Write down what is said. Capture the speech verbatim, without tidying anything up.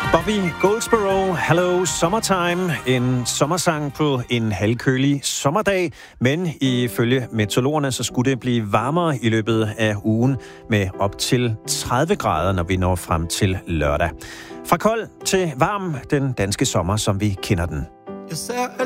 Bobby Goldsboro, Hello Summertime. En sommersang på en halvkølig sommerdag, men ifølge meteorologerne, så skulle det blive varmere i løbet af ugen med op til tredive grader, når vi når frem til lørdag. Fra kold til varm, den danske sommer, som vi kender den. Jeg ser